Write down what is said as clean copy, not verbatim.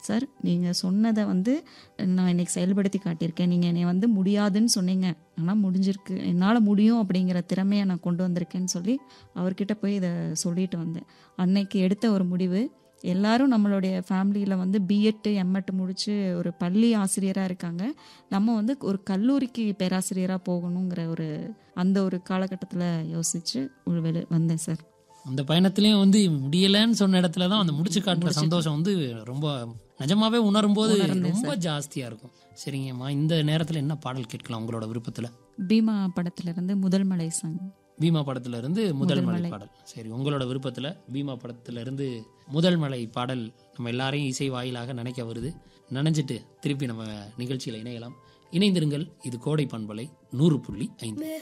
Sir நீங்கள் சொன்னதை வந்து நான் இன்னைக்கு செயல்படுத்தி காட்டியிருக்கேன். நீங்கள் என்னை வந்து முடியாதுன்னு சொன்னீங்க, ஆனால் முடிஞ்சிருக்கு, என்னால் முடியும் அப்படிங்கிற திறமையை நான் கொண்டு வந்திருக்கேன்னு சொல்லி அவர்கிட்ட போய் இதை சொல்லிட்டு வந்தேன். அன்னைக்கு எடுத்த ஒரு முடிவு, எல்லாரும் நம்மளுடைய ஃபேமிலியில் வந்து பிஎட் எம்எட் முடித்து ஒரு பள்ளி ஆசிரியராக இருக்காங்க, நம்ம வந்து ஒரு கல்லூரிக்கு பேராசிரியராக போகணுங்கிற அந்த ஒரு காலகட்டத்தில் யோசித்து வந்தேன் சார். அந்த பயணத்திலையும் வந்து முடியலன்னு சொன்ன இடத்துல தான் அந்த முடிச்சு காட்டுற சந்தோஷம் வந்து ரொம்ப நிஜமாவே உணரும் போது ரொம்ப ஜாஸ்தியா இருக்கும். சரிங்கம்மா, இந்த நேரத்துல என்ன பாடல் கேட்கலாம் உங்களோட விருப்பத்துல? பீமா படத்துல இருந்து முதல் மலை சாங். பீமா படத்துல இருந்து முதல் மலை பாடல். சரி, உங்களோட விருப்பத்துல பீமா படத்துல இருந்து முதல் மலை பாடல் நம்ம எல்லாரையும் இசை வாயிலாக நினைக்க வருது. நினைஞ்சிட்டு திருப்பி நம்ம நிகழ்ச்சியில இணையலாம். இணைந்திருங்கள். இது கோடை பண்பலை 100.5.